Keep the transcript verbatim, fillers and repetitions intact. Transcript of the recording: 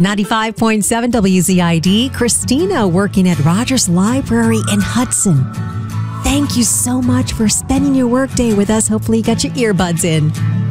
ninety-five point seven W Z I D, Christina working at Rogers Library in Hudson. Thank you so much for spending your workday with us. Hopefully you got your earbuds in.